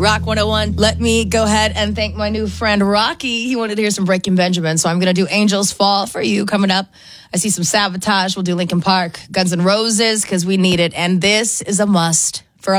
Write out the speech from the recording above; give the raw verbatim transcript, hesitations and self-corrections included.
Rock one oh one. Let me go ahead and thank my new friend Rocky. He wanted to hear some Breaking Benjamin, so I'm going to do Angels Fall for you coming up. I see some Sabotage. We'll do Linkin Park, Guns N' Roses, because we need it. And this is a must.